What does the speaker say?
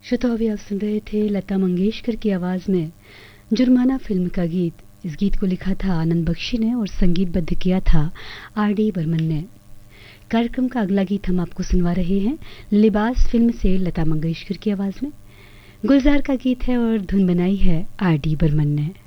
श्रोताओं, अभी आप सुन रहे थे लता मंगेशकर की आवाज़ में जुर्माना फिल्म का गीत। इस गीत को लिखा था आनंद बख्शी ने और संगीतबद्ध किया था आर.डी. बर्मन ने। कार्यक्रम का अगला गीत हम आपको सुनवा रहे हैं लिबास फिल्म से लता मंगेशकर की आवाज़ में। गुलजार का गीत है और धुन बनाई है आर.डी. बर्मन ने।